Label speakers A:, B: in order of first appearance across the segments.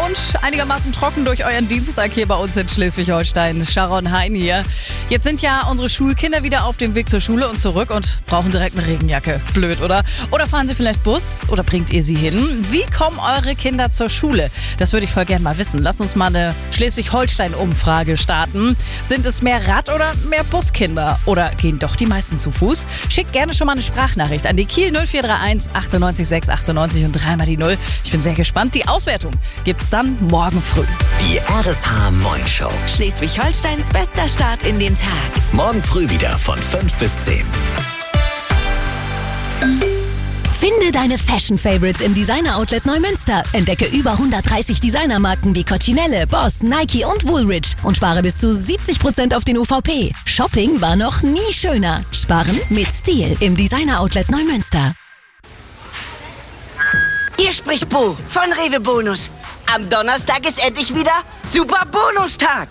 A: und einigermaßen trocken durch euren Dienstag hier bei uns in Schleswig-Holstein. Sharon Hein hier. Jetzt sind ja unsere Schulkinder wieder auf dem Weg zur Schule und zurück und brauchen direkt eine Regenjacke. Blöd, oder? Oder fahren sie vielleicht Bus oder bringt ihr sie hin? Wie kommen eure Kinder zur Schule? Das würde ich voll gerne mal wissen. Lass uns mal eine Schleswig-Holstein-Umfrage starten. Sind es mehr Rad- oder mehr Buskinder? Oder gehen doch die meisten zu Fuß? Schickt gerne schon mal eine Sprachnachricht an die Kiel 0431 98 6 98 und 3 mal die 0. Ich bin sehr gespannt. Die Auswertung gibt's dann morgen früh.
B: Die RSH Moin Show.
C: Schleswig-Holsteins bester Start in den Tag.
B: Morgen früh wieder von 5 bis 10.
D: Finde deine Fashion-Favorites im Designer-Outlet Neumünster. Entdecke über 130 Designermarken wie Coccinelle, Boss, Nike und Woolrich und spare bis zu 70% auf den UVP. Shopping war noch nie schöner. Sparen mit Stil im Designer-Outlet Neumünster.
E: Hier spricht Bo von Rewe Bonus. Am Donnerstag ist endlich wieder Super Bonustag.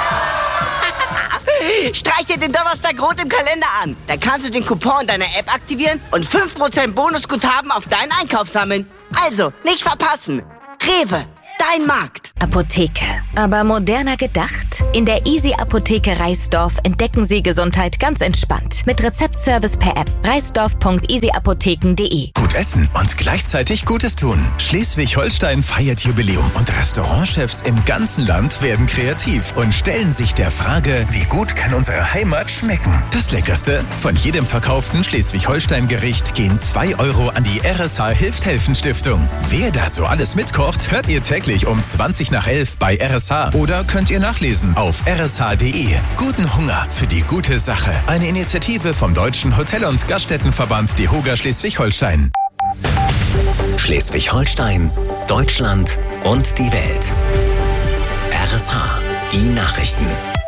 E: Streich dir den Donnerstag rot im Kalender an. Dann kannst du den Coupon deiner App aktivieren und 5% Bonusguthaben auf deinen Einkauf sammeln. Also, nicht verpassen. Rewe, dein Markt.
C: Apotheke. Aber moderner gedacht? In der Easy Apotheke Reisdorf entdecken Sie Gesundheit ganz entspannt. Mit Rezeptservice per App. reisdorf.easyapotheken.de.
F: Gut essen und gleichzeitig Gutes tun. Schleswig-Holstein feiert Jubiläum und Restaurantchefs im ganzen Land werden kreativ und stellen sich der Frage, wie gut kann unsere Heimat schmecken? Das Leckerste? Von jedem verkauften Schleswig-Holstein-Gericht gehen 2 Euro an die RSH Hilft-Helfen-Stiftung. Wer da so alles mitkocht, hört ihr täglich um 20:11 bei RSH oder könnt ihr nachlesen auf rsh.de. Guten Hunger für die gute Sache. Eine Initiative vom Deutschen Hotel- und Gaststättenverband DEHOGA Schleswig-Holstein.
B: Schleswig-Holstein, Deutschland und die Welt. RSH, die Nachrichten.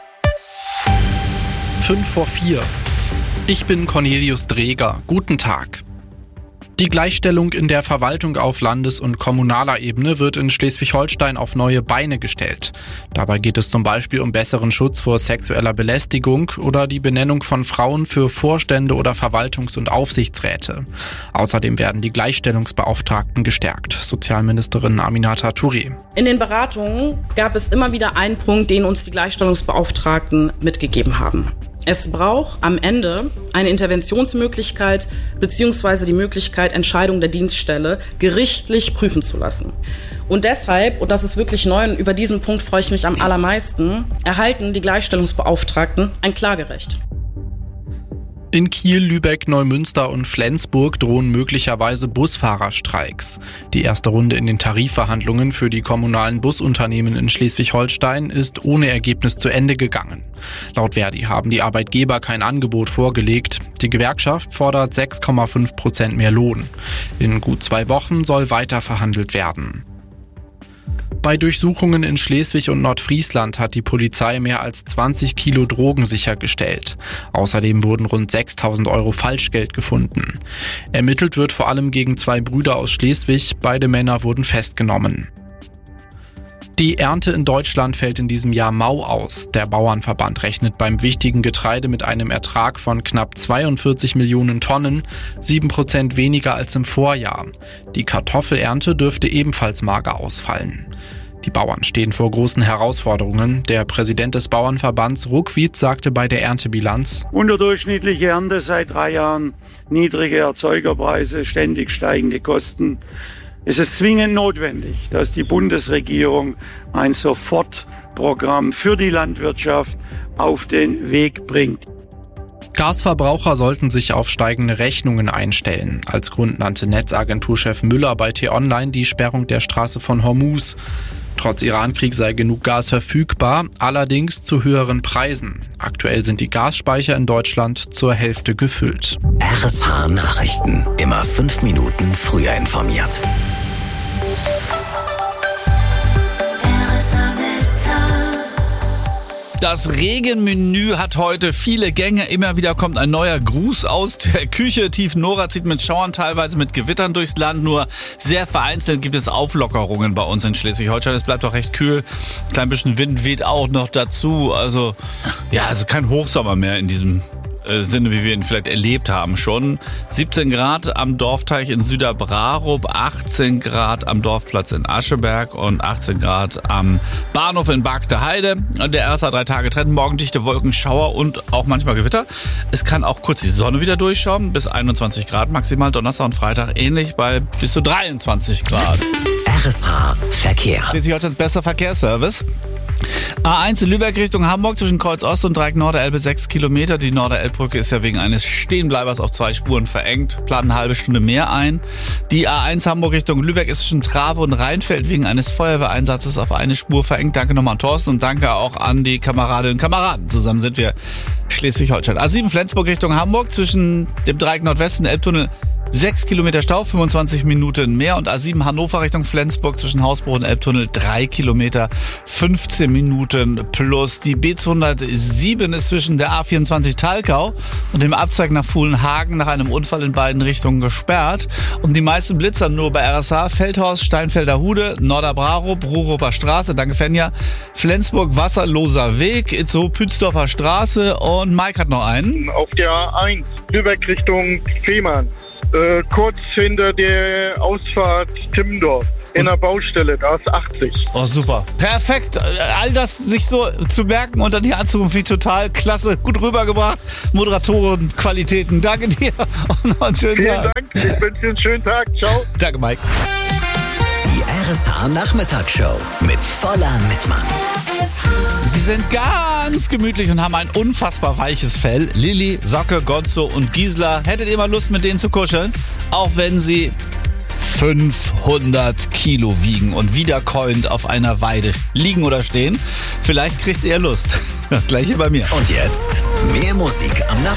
G: 5:04. Ich bin Cornelius Dreger. Guten Tag. Die Gleichstellung in der Verwaltung auf Landes- und kommunaler Ebene wird in Schleswig-Holstein auf neue Beine gestellt. Dabei geht es zum Beispiel um besseren Schutz vor sexueller Belästigung oder die Benennung von Frauen für Vorstände oder Verwaltungs- und Aufsichtsräte. Außerdem werden die Gleichstellungsbeauftragten gestärkt. Sozialministerin Aminata Touré.
H: In den Beratungen gab es immer wieder einen Punkt, den uns die Gleichstellungsbeauftragten mitgegeben haben. Es braucht am Ende eine Interventionsmöglichkeit bzw. die Möglichkeit, Entscheidungen der Dienststelle gerichtlich prüfen zu lassen. Und deshalb, und das ist wirklich neu und über diesen Punkt freue ich mich am allermeisten, erhalten die Gleichstellungsbeauftragten ein Klagerecht.
G: In Kiel, Lübeck, Neumünster und Flensburg drohen möglicherweise Busfahrerstreiks. Die erste Runde in den Tarifverhandlungen für die kommunalen Busunternehmen in Schleswig-Holstein ist ohne Ergebnis zu Ende gegangen. Laut Verdi haben die Arbeitgeber kein Angebot vorgelegt. Die Gewerkschaft fordert 6,5% mehr Lohn. In gut 2 Wochen soll weiter verhandelt werden. Bei Durchsuchungen in Schleswig und Nordfriesland hat die Polizei mehr als 20 Kilo Drogen sichergestellt. Außerdem wurden rund 6.000 Euro Falschgeld gefunden. Ermittelt wird vor allem gegen 2 Brüder aus Schleswig. Beide Männer wurden festgenommen. Die Ernte in Deutschland fällt in diesem Jahr mau aus. Der Bauernverband rechnet beim wichtigen Getreide mit einem Ertrag von knapp 42 Millionen Tonnen, 7% weniger als im Vorjahr. Die Kartoffelernte dürfte ebenfalls mager ausfallen. Die Bauern stehen vor großen Herausforderungen. Der Präsident des Bauernverbands Ruckwied sagte bei der Erntebilanz:
I: Unterdurchschnittliche Ernte seit 3 Jahren, niedrige Erzeugerpreise, ständig steigende Kosten. Es ist zwingend notwendig, dass die Bundesregierung ein Sofortprogramm für die Landwirtschaft auf den Weg bringt.
G: Gasverbraucher sollten sich auf steigende Rechnungen einstellen. Als Grund nannte Netzagenturchef Müller bei T-Online die Sperrung der Straße von Hormuz. Trotz Irankrieg sei genug Gas verfügbar, allerdings zu höheren Preisen. Aktuell sind die Gasspeicher in Deutschland zur Hälfte gefüllt.
B: RSH Nachrichten. Immer 5 Minuten früher informiert.
J: Das Regenmenü hat heute viele Gänge. Immer wieder kommt ein neuer Gruß aus der Küche. Tiefenora zieht mit Schauern, teilweise mit Gewittern durchs Land. Nur sehr vereinzelt gibt es Auflockerungen bei uns in Schleswig-Holstein. Es bleibt auch recht kühl. Ein klein bisschen Wind weht auch noch dazu. Also kein Hochsommer mehr in diesem Sinne, wie wir ihn vielleicht erlebt haben schon. 17 Grad am Dorfteich in Süderbrarup, 18 Grad am Dorfplatz in Ascheberg und 18 Grad am Bahnhof in Bargteheide. Der RSA 3 Tage Trend, morgendichte Wolken, Schauer und auch manchmal Gewitter. Es kann auch kurz die Sonne wieder durchschauen, bis 21 Grad maximal. Donnerstag und Freitag ähnlich bei bis zu 23 Grad.
B: RSA Verkehr.
J: Schleswig-Holsteins bester Verkehrsservice. A1 in Lübeck Richtung Hamburg zwischen Kreuz Ost und Dreieck Norderelbe 6 Kilometer. Die Norderelbbrücke ist ja wegen eines Stehenbleibers auf 2 Spuren verengt. Planen eine halbe Stunde mehr ein. Die A1 Hamburg Richtung Lübeck ist zwischen Trave und Rheinfeld wegen eines Feuerwehreinsatzes auf eine Spur verengt. Danke nochmal an Thorsten und danke auch an die Kameradinnen und Kameraden. Zusammen sind wir Schleswig-Holstein. A7 Flensburg Richtung Hamburg zwischen dem Dreieck Nordwesten und Elbtunnel 6 Kilometer Stau, 25 Minuten mehr. Und A7 Hannover Richtung Flensburg zwischen Hausbruch und Elbtunnel 3 Kilometer, 15 Minuten plus. Die B207 ist zwischen der A24 Talkau und dem Abzweig nach Fuhlenhagen nach einem Unfall in beiden Richtungen gesperrt. Und die meisten Blitzer nur bei RSA, Feldhorst, Steinfelder Hude, Norderbrarup, Ruhruper Straße, danke Fenja, Flensburg, Wasserloser Weg, Itzehoe, Pützdorfer Straße und Mike hat noch einen.
K: Auf der A1, Lübeck Richtung Fehmarn. Kurz hinter der Ausfahrt Timmendorf. In der Baustelle, da ist 80.
J: Oh, super. Perfekt. All das sich so zu merken und dann hier anzurufen, finde ich total klasse. Gut rübergebracht. Moderatorenqualitäten. Danke dir und noch einen schönen Tag.
K: Vielen Dank. Ich wünsche dir einen schönen Tag. Ciao.
J: Danke, Mike.
B: Die RSA Nachmittagsshow mit voller Mitmann.
J: Sie sind ganz gemütlich und haben ein unfassbar weiches Fell. Lilly, Socke, Gonzo und Gisela. Hättet ihr mal Lust, mit denen zu kuscheln? Auch wenn sie 500 Kilo wiegen und wiederkäuend auf einer Weide liegen oder stehen. Vielleicht kriegt ihr Lust. Gleich hier bei mir.
B: Und jetzt mehr Musik am Nachmittag.